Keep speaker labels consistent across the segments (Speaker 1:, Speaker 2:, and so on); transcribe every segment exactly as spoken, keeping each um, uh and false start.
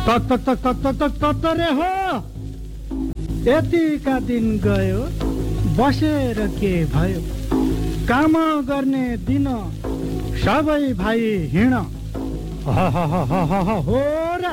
Speaker 1: तक तक तक तक तक तक तक रे हो यतिका दिन गयो बसेर के भयो काम गर्ने दिन सबै भाइ हिँड हो र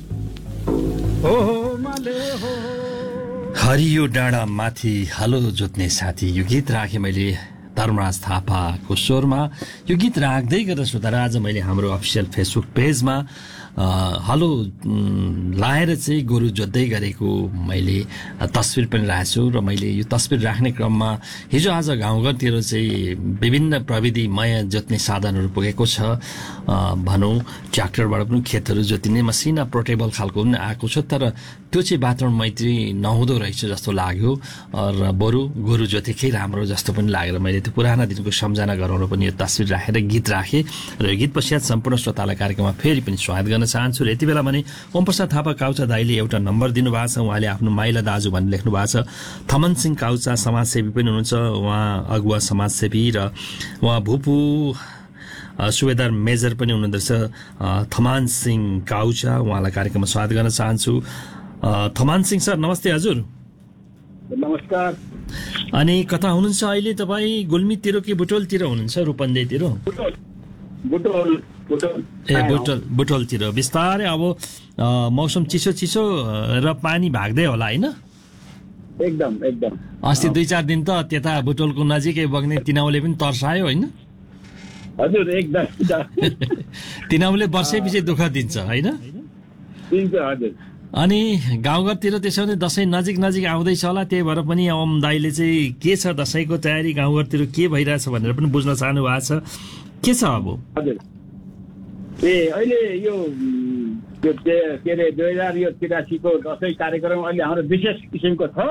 Speaker 1: हो माले हो।
Speaker 2: हरियो डाँडा माथि हलो जोत्ने साथी यो गीत राखेँ मैले धर्मराज थापाको स्वरमा। यो गीत राख्दै गरेर सुधार आज मैले हाम्रो अफिसियल फेसबुक पेजमा हलो लाएर चाहिँ गोरु जोत्दै गरेको मैले तस्बिर पनि राखेको छु र मैले यो तस्बिर राख्ने क्रममा हिजो आज गाउँघरतिर चाहिँ विभिन्न प्रविधिमय जोत्ने साधनहरू पुगेको छ। भनौँ ट्र्याक्टरबाट पनि खेतहरू जोतिने मसिना पोर्टेबल खालको पनि आएको छ, तर त्यो चाहिँ वातावरण मैत्री नहुँदो रहेछ जस्तो लाग्यो र बरु गोरु जोतेकै राम्रो जस्तो पनि लागेर मैले त्यो पुराना दिनको सम्झना गराउन पनि यो तस्बिर राखेर गीत राखेँ र यो गीत पश्चात सम्पूर्ण श्रोतालाई कार्यक्रममा फेरि पनि स्वागत गर्न चाहन्छु। र यति बेला भने ओमप्रसाद थापा काउचा दाइले एउटा नम्बर दिनुभएको छ। उहाँले आफ्नो माइला दाजु भनेर लेख्नु भएको छ। थमन सिंह काउचा समाजसेवी पनि हुनुहुन्छ, उहाँ अगुवा समाजसेवी र उहाँ भूपू सुबेदार मेजर पनि हुनुहुँदो रहेछ थमान सिंह काउचा। उहाँलाई कार्यक्रममा स्वागत गर्न चाहन्छु। थमान सिंह सर नमस्ते। हजुर
Speaker 3: नमस्कार।
Speaker 2: अनि कता हुनुहुन्छ अहिले तपाईँ? गुल्मीतिर कि बुटोलतिर हुनुहुन्छ? रूपन्देहीतिर?
Speaker 3: बुटोल
Speaker 2: ए बुटोल बुटोलतिर बिस्तारै अब मौसम चिसो चिसो र पानी भाग्दै होला होइन?
Speaker 3: एकदम एकदम।
Speaker 2: अस्ति दुई चार दिन त त्यता बुटोलको नजिकै बग्ने तिनाउले पनि तर्सायो होइन?
Speaker 3: हजुर एकदम।
Speaker 2: तिनाउले वर्षैपछि दुःख दिन्छ होइन?
Speaker 3: दिन्छ हजुर।
Speaker 2: अनि गाउँघरतिर त्यसो भने दसैँ नजिक नजिक आउँदैछ होला, त्यही भएर पनि ओम दाइले चाहिँ के छ दसैँको तयारी गाउँघरतिर के भइरहेछ भनेर पनि बुझ्न चाहनु भएको छ। के छ अब?
Speaker 3: हजुर ए अहिले यो के अरे दुई हजार यो तिरासीको दसैँ कार्यक्रम अहिले हाम्रो विशेष किसिमको छ।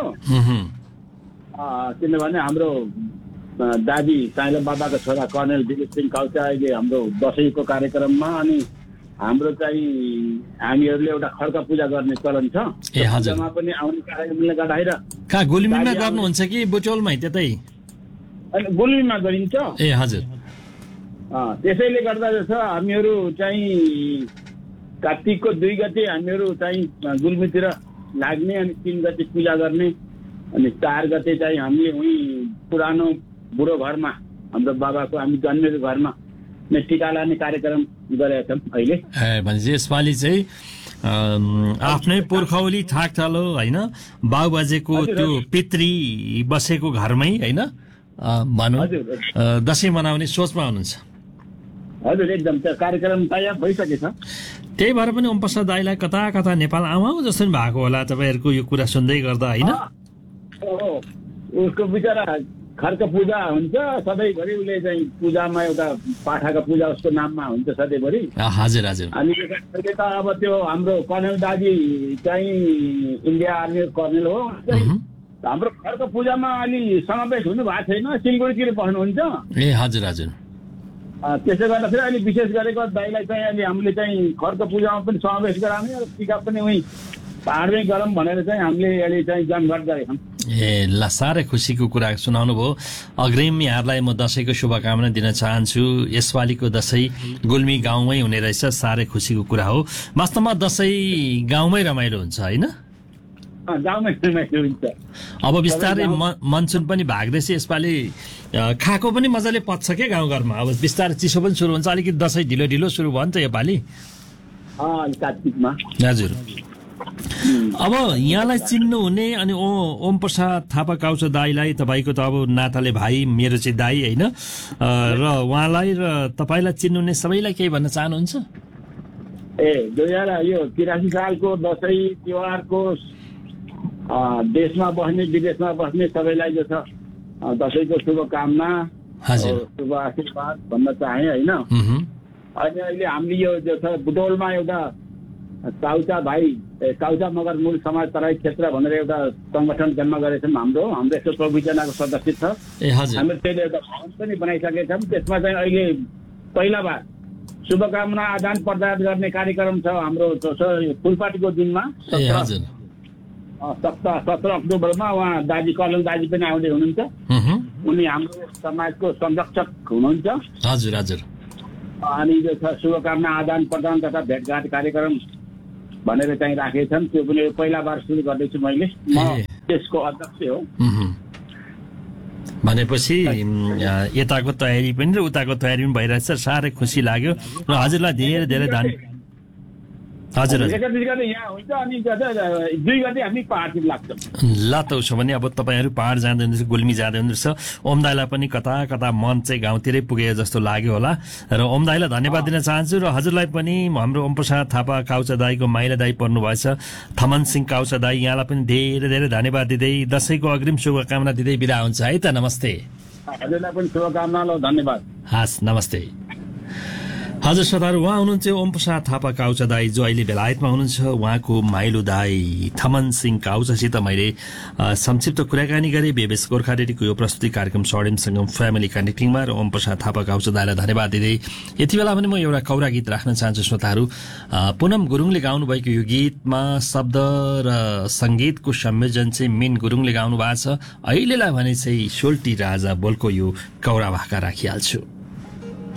Speaker 3: किनभने हाम्रो दादी साइलो बाबाको छोरा कर्णेल दिलीप सिंह काउचा अहिले हाम्रो दसैँको कार्यक्रममा, अनि हाम्रो चाहिँ हामीहरूले एउटा खड्का पूजा गर्ने चलन छ।
Speaker 2: ए हजुर।
Speaker 3: पनि आउने कार्यक्रमले गर्दाखेरि
Speaker 2: कहाँ गुल्मीमा गर्नुहुन्छ कि बुटोलमै? त्यतै
Speaker 3: गुल्मीमा गरिन्छ।
Speaker 2: ए हजुर।
Speaker 3: त्यसैले गर्दा छ हामीहरू चाहिँ कार्तिकको दुई गते हामीहरू चाहिँ गुल्मीतिर लाग्ने, अनि तिन गते पूजा गर्ने, अनि चार गते चाहिँ हामी उही पुरानो बुढो घरमा हाम्रो बाबाको हामी जन्मेको घरमा टिका लाने कार्यक्रम गरेका छौँ अहिले।
Speaker 2: ए भनेपछि यसपालि चाहिँ आफ्नै पुर्खौली थाकथलो होइन, बाबुबाजेको त्यो पितृ बसेको घरमै होइन भनौँ दसैँ मनाउने सोचमा हुनुहुन्छ?
Speaker 3: हजुर एकदम। त्यो कार्यक्रम तयार भइसकेछ।
Speaker 2: त्यही भएर पनि ओमप्रसाद दाइलाई कता कता नेपाल आउँ आउँ जस्तो पनि भएको होला तपाईँहरूको यो कुरा सुन्दै गर्दा होइन?
Speaker 3: उसको बिचरा खर्क पूजा हुन्छ सधैँभरि, उसले चाहिँ पूजामा एउटा पाठाको पूजा उसको नाममा हुन्छ सधैँभरि।
Speaker 2: हजुर हजुर।
Speaker 3: अनि अहिले त अब त्यो हाम्रो कर्णेल दादी चाहिँ इन्डिया आर्मी कर्णेल हो, हाम्रो खर्क पूजामा अलि समावेश हुनु भएको छैन, सिलगढीतिर बस्नुहुन्छ।
Speaker 2: ए हजुर हजुर।
Speaker 3: त्यसले गर्दाखेरि अहिले विशेष गरेको दाइलाई चाहिँ अहिले हामीले चाहिँ खर्क पूजामा पनि समावेश गराउने र टिका पनि उही पाहाडमै गरौँ भनेर चाहिँ हामीले अहिले चाहिँ जमघट गरेका छौँ।
Speaker 2: ए ल साह्रै खुसीको कुरा सुनाउनु भयो। अग्रिम यहाँलाई म दसैँको शुभकामना दिन चाहन्छु। यसपालिको दसैँ गुल्मी गाउँमै हुने रहेछ, साह्रै खुसीको कुरा हो। वास्तवमा दसैँ गाउँमै रमाइलो हुन्छ होइन?
Speaker 3: गाउँमै रमाइलो हुन्छ।
Speaker 2: अब बिस्तारै मनसुन पनि भाग्दैछ, यसपालि खाएको पनि मजाले पच्छ क्या गाउँघरमा। अब बिस्तारै चिसो पनि सुरु हुन्छ, अलिकति दसैँ ढिलो ढिलो सुरु भयो नि त योपालि।
Speaker 3: कार्तिकमा।
Speaker 2: हजुर। अब यहाँलाई चिन्नु हुने अनि ओ ओम प्रसाद थापा काउचा दाईलाई तपाईँको त अब नाताले भाइ, मेरो चाहिँ दाई होइन, र उहाँलाई र तपाईँलाई चिन्नु हुने सबैलाई केही भन्न चाहनुहुन्छ?
Speaker 3: ए दुई हजार यो तिरासी सालको दसैँ तिहारको देशमा बस्ने विदेशमा बस्ने सबैलाई जो छ दसैँको शुभकामना, शुभ आशीर्वाद भन्न चाहे होइन। अनि अहिले हामीले यो जो छ बुटोलमा एउटा काउचा भाइ काउचा मगर मूल समाज तराई क्षेत्र भनेर एउटा संगठन जन्म गरेछौँ हाम्रो हाम्रो यस्तो प्रविजनाको सदस्य छ। हामीले त्यसले एउटा भवन पनि बनाइसकेका छौँ। त्यसमा चाहिँ अहिले पहिला बार शुभकामना आदान प्रदान गर्ने कार्यक्रम छ हाम्रो फुलपाटीको दिनमा सत्र सत्र अक्टोबरमा। उहाँ दाजी कर्णेल दाजी पनि आउँदै हुनुहुन्छ, उनी हाम्रो समाजको संरक्षक हुनुहुन्छ।
Speaker 2: हजुर हजुर।
Speaker 3: अनि जो छ शुभकामना आदान प्रदान तथा भेटघाट कार्यक्रम भनेर चाहिँ राखेछन्। त्यो पनि पहिला बार सुरु गर्दैछु मैले, म त्यसको अध्यक्ष हो।
Speaker 2: भनेपछि यताको तयारी पनि र उताको तयारी पनि भइरहेछ, साह्रै खुसी लाग्यो र हजुरलाई धेरै धेरै धन्यवाद। हजुर
Speaker 3: एकत्रित गते यहाँ हुन्छ अनि दुई गते हामी पहाडतिर लाग्छौँ।
Speaker 2: ल त उसो भने अब तपाईँहरू पहाड जाँदै हुनुहुन्छ, गुल्मी जाँदै हुनुहुन्छ, ओम दाईलाई पनि कता कता मन चाहिँ गाउँतिरै पुगे जस्तो लाग्यो होला र ओम दाईलाई धन्यवाद दिन चाहन्छु र हजुरलाई पनि हाम्रो ओम प्रसाद थापा काउचा दाईको माइला दाई पर्नुभएछ, थमन सिंह काउचा दाई, यहाँलाई पनि धेरै धेरै धन्यवाद दिँदै दसैँको अग्रिम शुभकामना दिँदै बिदा हुन्छ है त। नमस्ते।
Speaker 3: हजुरलाई पनि शुभकामना, ल धन्यवाद।
Speaker 2: हस् नमस्ते। हजुर श्रोताहरू, उहाँ हुनुहुन्थ्यो ओम प्रसाद थापा काउचा दाई जो अहिले बेलायतमा हुनुहुन्छ। उहाँको माइलो दाई थमन सिंह काउचासित मैले संक्षिप्त कुराकानी गरेँ बेबेस गोर्खा रेडियोको यो प्रस्तुति कार्यक्रम सडेमसँग फ्यामिली कनेक्टिङमा र ओम प्रसाद थापा काउचा दाईलाई धन्यवाद दिँदै यति बेला पनि म एउटा कौरा गीत राख्न चाहन्छु। श्रोताहरू, पुनम गुरुङले गाउनुभएको यो गीतमा शब्द र संगीतको संयोजन चाहिँ मिन गुरुङले गाउनु भएको छ। अहिलेलाई भने चाहिँ सोल्टी राजा बोलको यो कौरा भाका राखिहाल्छु।